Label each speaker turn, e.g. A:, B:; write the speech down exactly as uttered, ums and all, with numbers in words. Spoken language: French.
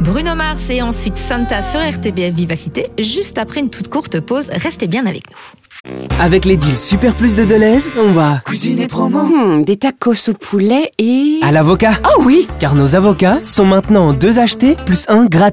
A: Bruno Mars et ensuite Santa sur R T B F Vivacité, juste après une toute courte pause. Restez bien avec nous.
B: Avec les deals Super Plus de Deleuze, on va
C: cuisiner promo.
D: Hmm, des tacos au poulet et...
B: à l'avocat.
D: Oh oui!
B: Car nos avocats sont maintenant deux achetés plus un gratuit.